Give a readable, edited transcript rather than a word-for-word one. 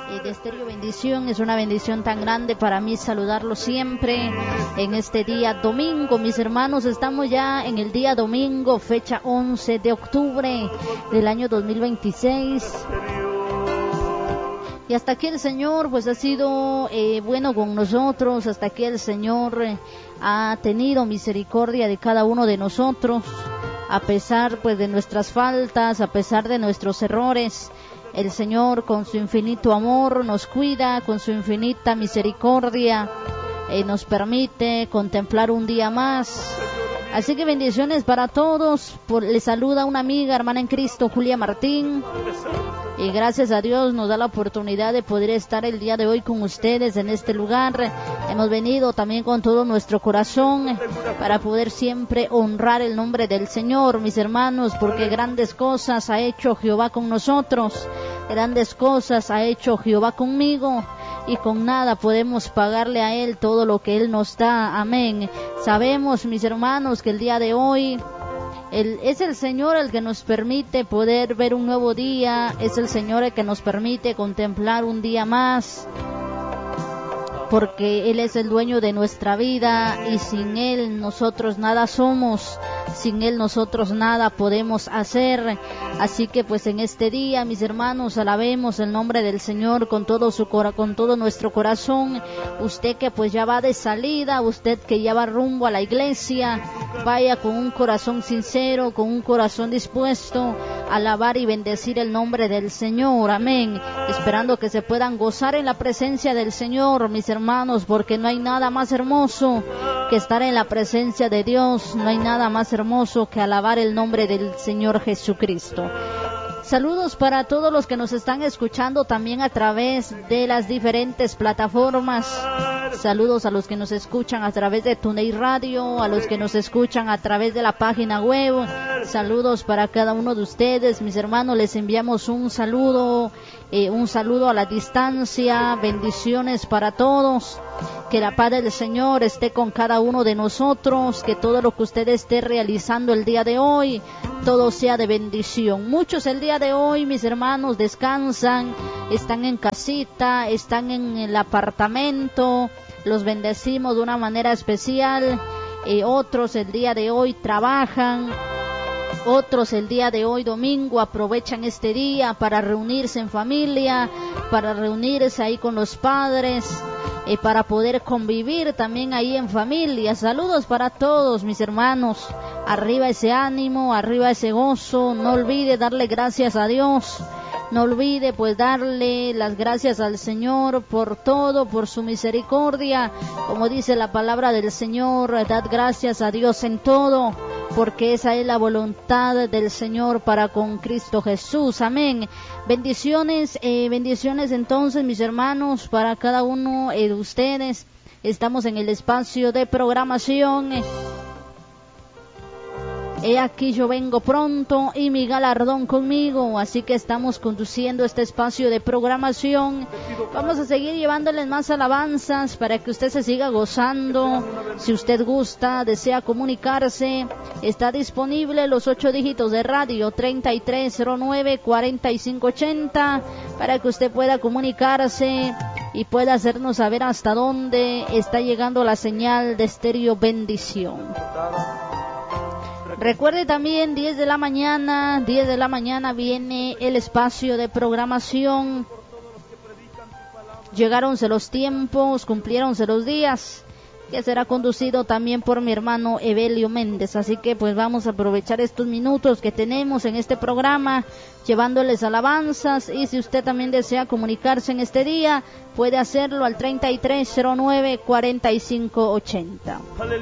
de Estéreo Bendición. Es una bendición tan grande para mí saludarlo siempre en este día domingo. Mis hermanos, estamos ya en el día domingo, fecha 11 de octubre del año 2026. Y hasta aquí el Señor pues ha sido bueno con nosotros. Hasta aquí el Señor ha tenido misericordia de cada uno de nosotros, a pesar pues de nuestras faltas, a pesar de nuestros errores. El Señor con su infinito amor nos cuida, con su infinita misericordia nos permite contemplar un día más. Así que bendiciones para todos. Les saluda una amiga, hermana en Cristo, Julia Martín. Y gracias a Dios nos da la oportunidad de poder estar el día de hoy con ustedes en este lugar. Hemos venido también con todo nuestro corazón para poder siempre honrar el nombre del Señor, mis hermanos, porque grandes cosas ha hecho Jehová con nosotros, grandes cosas ha hecho Jehová conmigo, y con nada podemos pagarle a Él todo lo que Él nos da. Amén. Sabemos, mis hermanos, que el día de hoy es el Señor el que nos permite poder ver un nuevo día, es el Señor el que nos permite contemplar un día más, porque Él es el dueño de nuestra vida y sin Él nosotros nada somos, sin Él nosotros nada podemos hacer. Así que pues en este día, mis hermanos, alabemos el nombre del Señor con todo nuestro corazón. Usted que pues ya va de salida, usted que ya va rumbo a la iglesia, vaya con un corazón sincero, con un corazón dispuesto a alabar y bendecir el nombre del Señor. Amén. Esperando que se puedan gozar en la presencia del Señor, mis hermanos, porque no hay nada más hermoso que estar en la presencia de Dios, no hay nada más hermoso que alabar el nombre del Señor Jesucristo. Saludos para todos los que nos están escuchando también a través de las diferentes plataformas. Saludos a los que nos escuchan a través de TuneIn Radio, a los que nos escuchan a través de la página web. Saludos para cada uno de ustedes, mis hermanos. Les enviamos un saludo a la distancia. Bendiciones para todos. Que la paz del Señor esté con cada uno de nosotros, que todo lo que usted esté realizando el día de hoy, todo sea de bendición. Muchos el día de hoy, mis hermanos, descansan, están en casita, están en el apartamento, los bendecimos de una manera especial. Otros el día de hoy trabajan, otros el día de hoy domingo aprovechan este día para reunirse en familia, para reunirse ahí con los padres, para poder convivir también ahí en familia. Saludos para todos, mis hermanos. Arriba ese ánimo, arriba ese gozo. No olvide darle gracias a Dios. No olvide pues darle las gracias al Señor por todo, por su misericordia. Como dice la palabra del Señor, dad gracias a Dios en todo, porque esa es la voluntad del Señor para con Cristo Jesús. Amén. Bendiciones entonces, mis hermanos, para cada uno de ustedes. Estamos en el espacio de programación. He aquí yo vengo pronto y mi galardón conmigo. Así que estamos conduciendo este espacio de programación. Vamos a seguir llevándoles más alabanzas para que usted se siga gozando. Si usted gusta, desea comunicarse, está disponible los 8 dígitos de radio 3309-4580 para que usted pueda comunicarse y pueda hacernos saber hasta dónde está llegando la señal de Estéreo Bendición. Recuerde también 10 de la mañana viene el espacio de programación. Llegáronse los tiempos, cumpliéronse los días, que será conducido también por mi hermano Evelio Méndez. Así que pues vamos a aprovechar estos minutos que tenemos en este programa, llevándoles alabanzas, y si usted también desea comunicarse en este día, puede hacerlo al 3309-4580.